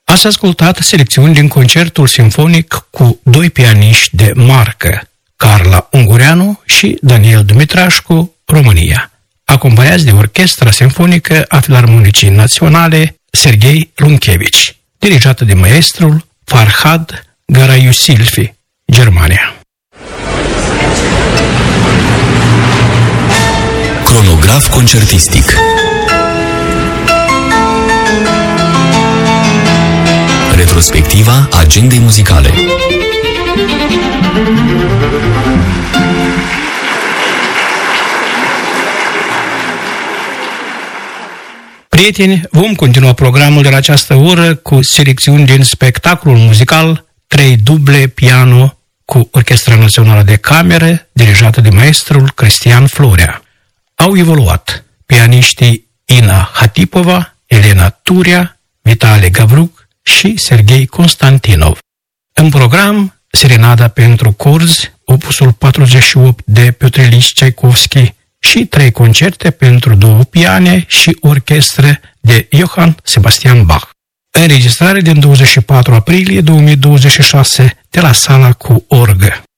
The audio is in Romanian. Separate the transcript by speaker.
Speaker 1: Ați ascultat selecțiuni din concertul simfonic cu doi pianiști de marcă, Carla Ungureanu și Daniel Dumitrașcu, România, acompaniați de Orchestra Simfonică a Filarmonicii Naționale Serghei Lunchevici, dirijată de maestrul Farhad Garayusilfi, Germania.
Speaker 2: Cronograf concertistic. Retrospectiva agendei muzicale.
Speaker 1: Prieteni, vom continua programul de la această oră cu selecțiuni din spectacolul muzical 3 duble piano cu Orchestra Națională de Cameră, dirijată de maestrul Cristian Florea. Au evoluat pianiștii Ina Hatipova, Elena Turea, Vitale Gavruc și Serghei Constantinov. În program, Serenada pentru corzi, opusul 48 de Piotr Ilich Tchaikovsky și 3 concerte pentru 2 piane și orchestră de Johann Sebastian Bach. Înregistrare din 24 aprilie 2026 de la Sala cu orgă.